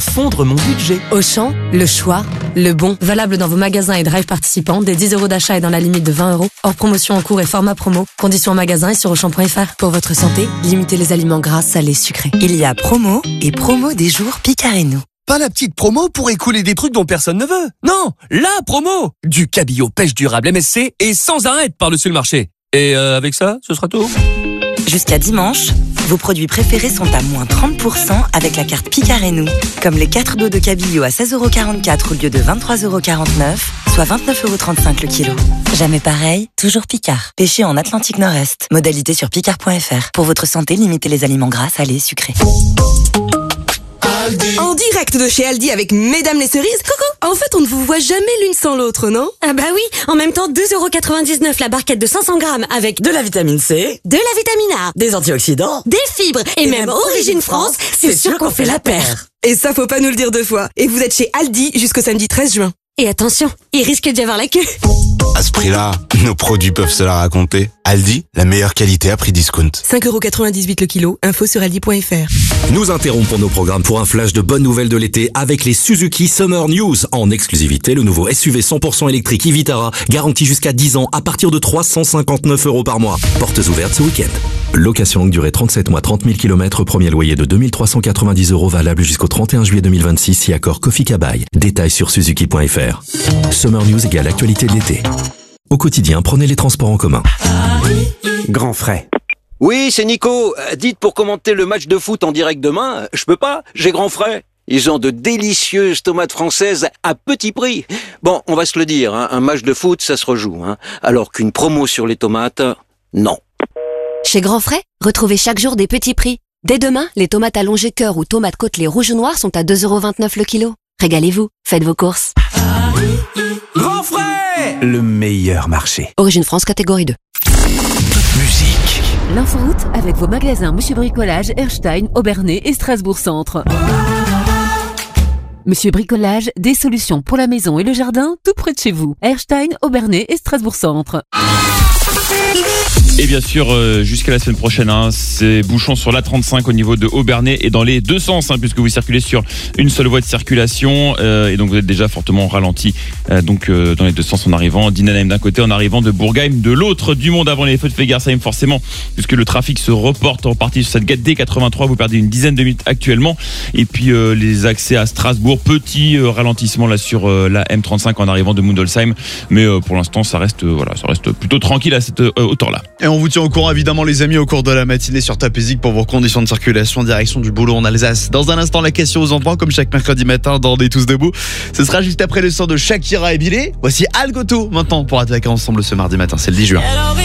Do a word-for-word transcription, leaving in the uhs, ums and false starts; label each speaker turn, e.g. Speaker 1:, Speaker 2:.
Speaker 1: fondre mon budget.
Speaker 2: Auchan, le choix, le bon. Valable dans vos magasins et drive participants, dès dix euros d'achat et dans la limite de vingt euros. Hors promotion en cours et format promo. Conditions en magasin et sur auchan point f r. Pour votre santé, limitez les aliments gras, salés, sucrés.
Speaker 3: Il y a promo et promo des jours Picard et nous.
Speaker 1: Pas la petite promo pour écouler des trucs dont personne ne veut. Non, la promo. Du cabillaud pêche durable M S C et sans arrêt par-dessus le marché. Et euh, avec ça, ce sera tout.
Speaker 3: Jusqu'à dimanche, vos produits préférés sont à moins trente pour cent avec la carte Picard et nous. Comme les quatre dos de cabillaud à seize euros quarante-quatre au lieu de vingt-trois euros quarante-neuf, soit vingt-neuf euros trente-cinq le kilo. Jamais pareil, toujours Picard. Pêché en Atlantique Nord-Est. Modalité sur picard point f r. Pour votre santé, limitez les aliments gras, salés, sucrés.
Speaker 4: En direct de chez Aldi avec Mesdames les cerises. Coucou. En fait, on ne vous voit jamais l'une sans l'autre, non?
Speaker 5: Ah bah oui, en même temps, deux euros quatre-vingt-dix-neuf la barquette de cinq cents grammes avec
Speaker 6: de la vitamine C,
Speaker 5: de la vitamine A,
Speaker 6: des antioxydants,
Speaker 5: des fibres et, et même, même Origine France, c'est sûr qu'on fait la paire.
Speaker 4: Et ça, faut pas nous le dire deux fois. Et vous êtes chez Aldi jusqu'au samedi treize juin.
Speaker 5: Et attention, il risque d'y avoir la queue.
Speaker 7: À ce prix-là, nos produits peuvent se la raconter. Aldi, la meilleure qualité à prix discount.
Speaker 4: cinq euros quatre-vingt-dix-huit le kilo, info sur aldi point f r.
Speaker 8: Nous interrompons nos programmes pour un flash de bonnes nouvelles de l'été avec les Suzuki Summer News. En exclusivité, le nouveau S U V cent pour cent électrique e Vitara, garanti jusqu'à dix ans à partir de trois cent cinquante-neuf euros par mois. Portes ouvertes ce week-end. Location longue durée trente-sept mois, trente mille kilomètres, premier loyer de deux mille trois cent quatre-vingt-dix euros valable jusqu'au trente et un juillet deux mille vingt-six si accord Kofi Kabai. Détails sur suzuki point f r. Summer News égale actualité de l'été. Au quotidien, prenez les transports en commun.
Speaker 9: Grand frais. Oui, c'est Nico. Dites pour commenter le match de foot en direct demain, je peux pas, j'ai grand frais. Ils ont de délicieuses tomates françaises à petit prix. Bon, on va se le dire, hein, un match de foot, ça se rejoue. Hein, alors qu'une promo sur les tomates, non.
Speaker 2: Chez Grand Frais, retrouvez chaque jour des petits prix. Dès demain, les tomates allongées cœur ou tomates côtelées rouges ou noires sont à deux euros vingt-neuf le kilo. Régalez-vous, faites vos courses.
Speaker 1: Grand frais.
Speaker 6: Le meilleur marché.
Speaker 2: Origine France catégorie deux.
Speaker 7: Musique.
Speaker 10: L'inforoute avec vos magasins Monsieur Bricolage, Erstein, Aubernais et Strasbourg Centre. Monsieur Bricolage, des solutions pour la maison et le jardin tout près de chez vous. Erstein, Aubernais et Strasbourg Centre.
Speaker 11: Et bien sûr, euh, jusqu'à la semaine prochaine, hein, c'est bouchon sur l'A trente-cinq au niveau de Aubernais et dans les deux sens, hein, puisque vous circulez sur une seule voie de circulation euh, et donc vous êtes déjà fortement ralenti euh, donc euh, dans les deux sens en arrivant d'Inanheim d'un côté, en arrivant de Bourgheim de l'autre. Du monde avant les feux de Fegersheim forcément, puisque le trafic se reporte en partie sur cette D quatre-vingt-trois, vous perdez une dizaine de minutes actuellement. Et puis euh, les accès à Strasbourg, petit euh, ralentissement là sur euh, la M trente-cinq en arrivant de Mundolsheim, mais euh, pour l'instant ça reste euh, voilà, ça reste plutôt tranquille à cette euh, hauteur-là.
Speaker 12: Et on vous tient au courant évidemment les amis au cours de la matinée sur Tapésique pour vos conditions de circulation direction du boulot en Alsace. Dans un instant la question aux enfants comme chaque mercredi matin dans Des Tous Debout. Ce sera juste après le son de Shakira et Billy. Voici Algoto maintenant pour attaquer ensemble ce mardi matin, c'est le dix juin.